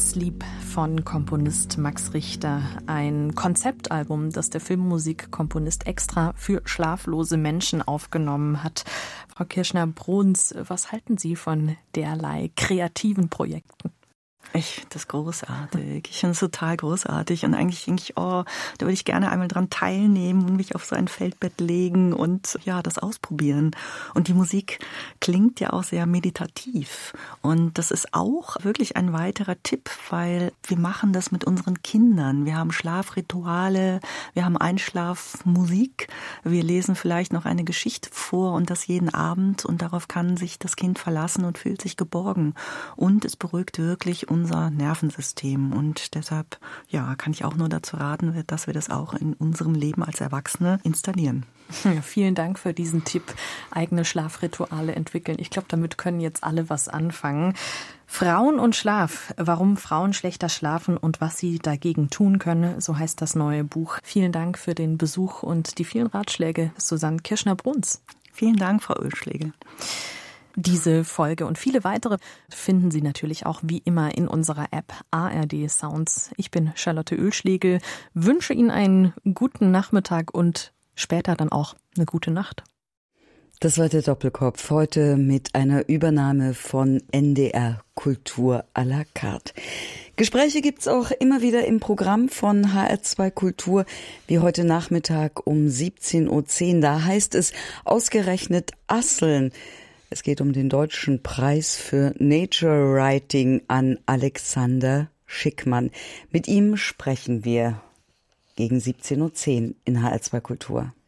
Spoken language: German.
Sleep von Komponist Max Richter. Ein Konzeptalbum, das der Filmmusikkomponist extra für schlaflose Menschen aufgenommen hat. Frau Kirschner-Bruns, was halten Sie von derlei kreativen Projekten? Ich finde das großartig. Ich finde es total großartig. Und eigentlich denke ich, da würde ich gerne einmal dran teilnehmen und mich auf so ein Feldbett legen und ja, das ausprobieren. Und die Musik klingt ja auch sehr meditativ. Und das ist auch wirklich ein weiterer Tipp, weil wir machen das mit unseren Kindern. Wir haben Schlafrituale, wir haben Einschlafmusik. Wir lesen vielleicht noch eine Geschichte vor und das jeden Abend. Und darauf kann sich das Kind verlassen und fühlt sich geborgen. Und es beruhigt wirklich unser Nervensystem. Und deshalb, ja, kann ich auch nur dazu raten, dass wir das auch in unserem Leben als Erwachsene installieren. Ja, vielen Dank für diesen Tipp. Eigene Schlafrituale entwickeln. Ich glaube, damit können jetzt alle was anfangen. Frauen und Schlaf. Warum Frauen schlechter schlafen und was sie dagegen tun können. So heißt das neue Buch. Vielen Dank für den Besuch und die vielen Ratschläge, Susanne Kirschner-Bruns. Vielen Dank, Frau Oelschlegel. Diese Folge und viele weitere finden Sie natürlich auch wie immer in unserer App ARD Sounds. Ich bin Charlotte Oelschlegel, wünsche Ihnen einen guten Nachmittag und später dann auch eine gute Nacht. Das war der Doppelkopf, heute mit einer Übernahme von NDR Kultur à la carte. Gespräche gibt's auch immer wieder im Programm von HR2 Kultur, wie heute Nachmittag um 17.10 Uhr. Da heißt es ausgerechnet Asseln. Es geht um den Deutschen Preis für Nature Writing an Alexander Schickmann. Mit ihm sprechen wir gegen 17.10 Uhr in HR2 Kultur.